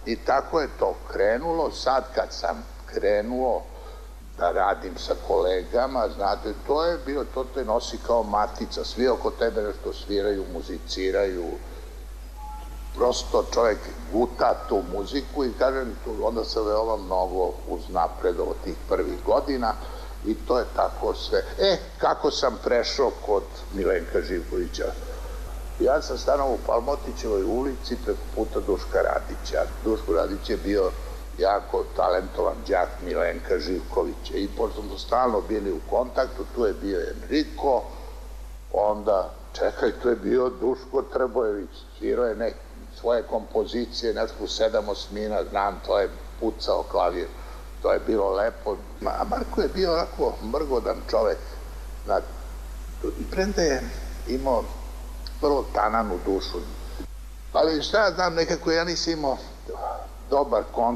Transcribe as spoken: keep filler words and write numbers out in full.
I tako je to krenulo. Sad kad sam krenuo da radim sa kolegama, znate, to je bio, to te nosi kao matica. Svi oko tebe nešto sviraju, muziciraju. Prosto čovjek guta tu muziku i kažem, onda se veoma mnogo uznapredovo tih prvih godina i to je tako sve. E, kako sam prešao kod Milenka Živkovića? Ja sam stanovao u Palmotićevoj ulici preko puta Duška Radića. Duško Radić je bio jako talentovan đak Milenka Živkovića i pošto smo stalno bili u kontaktu, tu je bio Enrico, onda, čekaj, tu je bio Duško Trbojević, svirao je neke svoje kompozicije, nešto sedam osmina, znam, to je pucao klavir, to je bilo lepo. A Marko je bio onako mrgodan čovek, premda je imao vrlo tananu dušu. Ali šta ja znam, nekako ja nisam imao dobar kontakt